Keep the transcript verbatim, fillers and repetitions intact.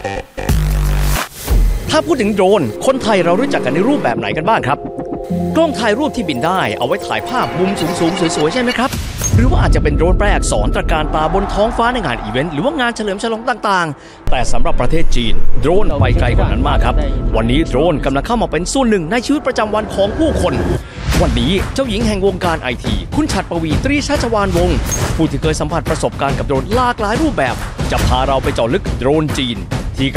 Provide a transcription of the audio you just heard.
ถ้าพูดถึงโดรนคนไทยเรารู้จักกันในรูปแบบไหนกันบ้างครับกล้องถ่ายรูปที่บินได้เอาไว้ถ่ายภาพมุมสูงๆสวยๆใช่ไหมครับหรือว่าอาจจะเป็นโดรนแปรอักษรตระการตาบนท้องฟ้าในงานอีเวนต์หรือว่างานเฉลิมฉลองต่างๆแต่สำหรับประเทศจีนโดรนไปไกลกว่านั้นมากครับวันนี้โดรนกำลังเข้ามาเป็นส่วนหนึ่งในชีวิตประจำวันของผู้คนวันนี้เจ้าหญิงแห่งวงการไอทีคุณฉัตรปวีตรีชัชวาลวงศ์ผู้ที่เคยสัมผัสประสบการณ์กับโดรนหลากหลายรูปแบบจะพาเราไปเจาะลึกโดรนจีน